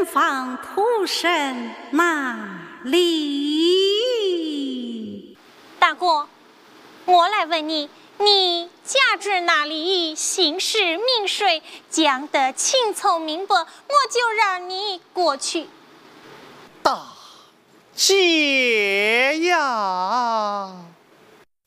方土生哪里？ 大哥，我来问你，你家至哪里？姓氏名谁？讲得清楚明白，我就让你过去。 大姐呀！